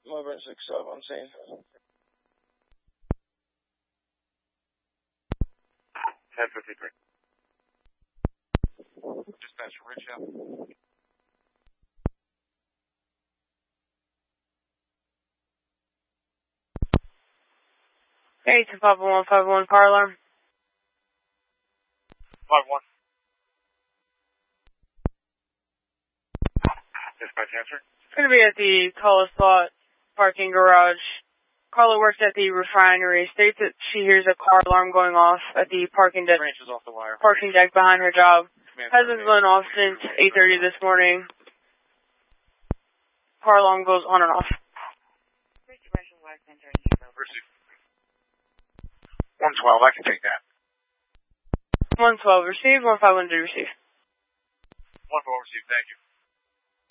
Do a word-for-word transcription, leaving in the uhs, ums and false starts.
November six seven on scene. ten fifty-three. Dispatch, reach out. Hey, two five one five one car alarm. five one. Dispatch answer. It's going to be at the Color Spot parking garage. Carla works at the refinery. States that she hears a car alarm going off at the parking deck. Branch is off the wire. Parking deck behind her job. Command Hasn't been off since eight thirty this morning. Car alarm goes on and off. one twelve, I can take that. one twelve received, one five one receive. one twelve received, thank you.